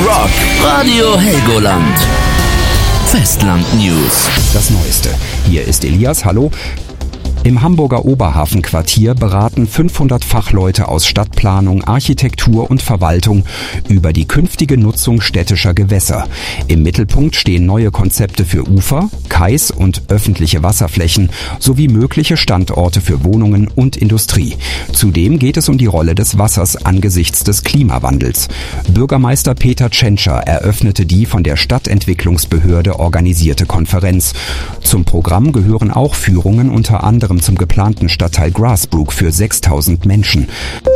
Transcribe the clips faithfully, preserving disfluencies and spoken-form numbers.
Rock Radio Helgoland. Festland News. Das Neueste. Hier ist Elias, hallo. Im Hamburger Oberhafenquartier beraten fünfhundert Fachleute aus Stadtplanung, Architektur und Verwaltung über die künftige Nutzung städtischer Gewässer. Im Mittelpunkt stehen neue Konzepte für Ufer, Kais und öffentliche Wasserflächen sowie mögliche Standorte für Wohnungen und Industrie. Zudem geht es um die Rolle des Wassers angesichts des Klimawandels. Bürgermeister Peter Tschentscher eröffnete die von der Stadtentwicklungsbehörde organisierte Konferenz. Zum Programm gehören auch Führungen unter anderem zum geplanten Stadtteil Grasbrook für sechstausend Menschen.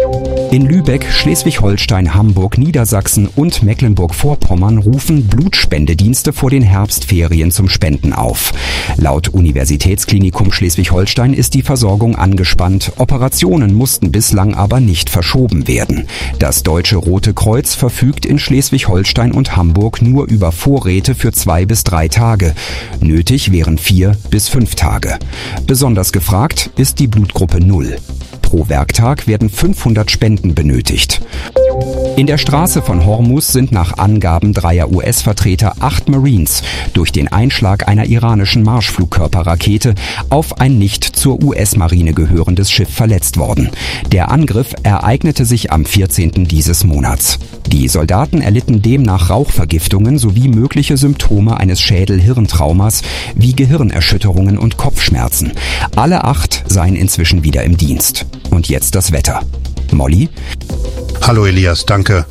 In Lübeck, Schleswig-Holstein, Hamburg, Niedersachsen und Mecklenburg-Vorpommern rufen Blutspendedienste vor den Herbstferien zum Spenden auf. Laut Universitätsklinikum Schleswig-Holstein ist die Versorgung angespannt. Operationen mussten bislang aber nicht verschoben werden. Das Deutsche Rote Kreuz verfügt in Schleswig-Holstein und Hamburg nur über Vorräte für zwei bis drei Tage. Nötig wären vier bis fünf Tage. Besonders gefragt ist die Blutgruppe null. Pro Werktag werden fünfhundert Spenden benötigt. In der Straße von Hormuz sind nach Angaben dreier U S-Vertreter acht Marines durch den Einschlag einer iranischen Marschflugkörperrakete auf ein nicht zur U S-Marine gehörendes Schiff verletzt worden. Der Angriff ereignete sich am vierzehnten dieses Monats. Die Soldaten erlitten demnach Rauchvergiftungen sowie mögliche Symptome eines Schädel-Hirntraumas wie Gehirnerschütterungen und Kopfschmerzen. Alle acht seien inzwischen wieder im Dienst. Und jetzt das Wetter. Molly? Hallo Elias, danke.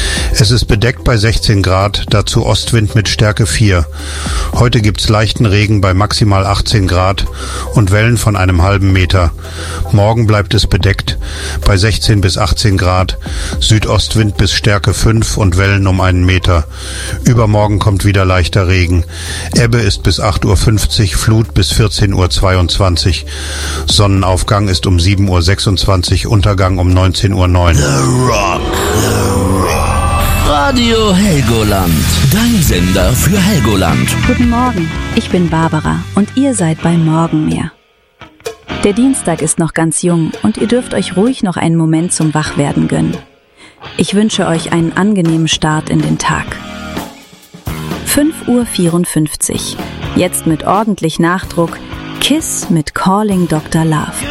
Es ist bedeckt bei sechzehn Grad, dazu Ostwind mit Stärke vier. Heute gibt's leichten Regen bei maximal achtzehn Grad und Wellen von einem halben Meter. Morgen bleibt es bedeckt bei sechzehn bis achtzehn Grad, Südostwind bis Stärke fünf und Wellen um einen Meter. Übermorgen kommt wieder leichter Regen. Ebbe ist bis acht Uhr fünfzig, Flut bis vierzehn Uhr zweiundzwanzig. Sonnenaufgang ist um sieben Uhr sechsundzwanzig, Untergang um neunzehn Uhr neun. The Rock, The Rock. Radio Helgoland. Dein Sender für Helgoland. Guten Morgen, ich bin Barbara und ihr seid beim Morgenmeer. Der Dienstag ist noch ganz jung und ihr dürft euch ruhig noch einen Moment zum Wachwerden gönnen. Ich wünsche euch einen angenehmen Start in den Tag. fünf Uhr vierundfünfzig. Jetzt mit ordentlich Nachdruck Kiss mit Calling Doktor Love.